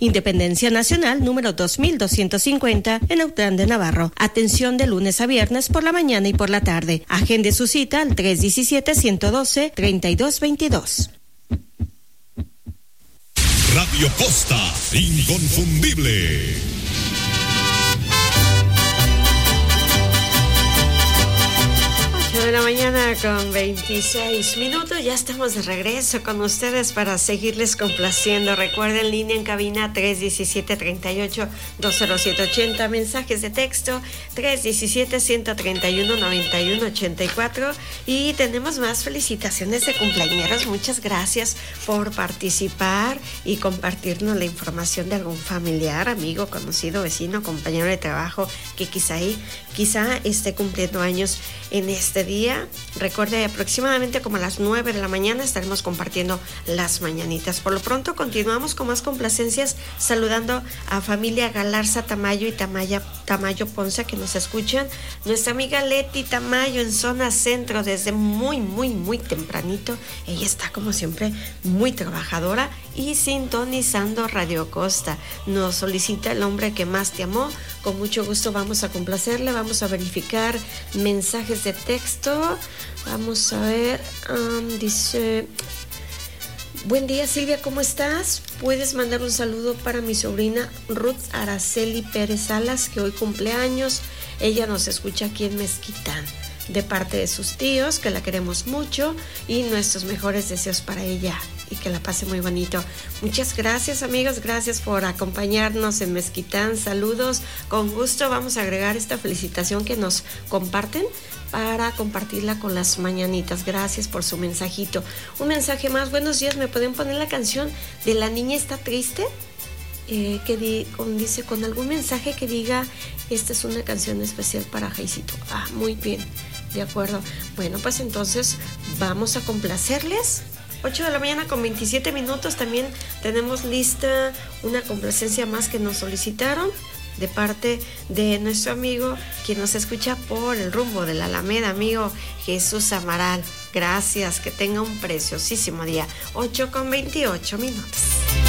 Independencia Nacional número 2250 en Autlán de Navarro. Atención de lunes a viernes por la mañana y por la tarde. Agende su cita al 317-112-3222. Radio Costa, inconfundible. De la mañana con 26 minutos, ya estamos de regreso con ustedes para seguirles complaciendo. Recuerden, línea en cabina 317-38-20780, mensajes de texto 317-131-9184 y tenemos más felicitaciones de cumpleañeros. Muchas gracias por participar y compartirnos la información de algún familiar, amigo, conocido, vecino, compañero de trabajo que quizá esté cumpliendo años en este día. Recuerde, aproximadamente como a las 9 de la mañana estaremos compartiendo las mañanitas. Por lo pronto continuamos con más complacencias, saludando a familia Galarza Tamayo y Tamayo Ponce que nos escuchan. Nuestra amiga Leti Tamayo en zona centro desde muy tempranito. Ella está como siempre muy trabajadora y sintonizando Radio Costa. Nos solicita El hombre que más te amó. Con mucho gusto vamos a complacerle, vamos a verificar mensajes de texto. Vamos a ver, dice: buen día Silvia, ¿cómo estás? ¿Puedes mandar un saludo para mi sobrina Ruth Araceli Pérez Salas, que hoy cumpleaños? Ella nos escucha aquí en Mezquitán, de parte de sus tíos, que la queremos mucho, y nuestros mejores deseos para ella y que la pase muy bonito. Muchas gracias, amigos, gracias por acompañarnos en Mezquitán. Saludos, con gusto vamos a agregar esta felicitación que nos comparten para compartirla con las mañanitas. Gracias por su mensajito. Un mensaje más: buenos días, ¿me pueden poner la canción de La niña está triste? Dice, con algún mensaje que diga, esta es una canción especial para Jaicito. Muy bien, de acuerdo. Bueno, pues entonces vamos a complacerles. 8 de la mañana con 27 minutos. También tenemos lista una complacencia más que nos solicitaron de parte de nuestro amigo quien nos escucha por el rumbo de la Alameda, amigo Jesús Amaral. Gracias, que tenga un preciosísimo día. 8 con 28 minutos.